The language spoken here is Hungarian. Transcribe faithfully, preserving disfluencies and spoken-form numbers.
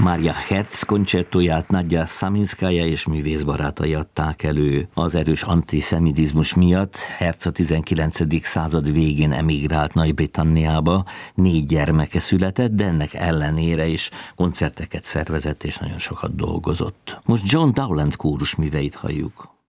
Mária Herz koncertóját Nadja Saminszkaja és művészbarátai adták elő. Az erős antiszemitizmus miatt Herz a tizenkilencedik század végén emigrált Nagy-Britanniába, négy gyermeke született, de ennek ellenére is koncerteket szervezett és nagyon sokat dolgozott. Most John Dowland kórus műveit halljuk.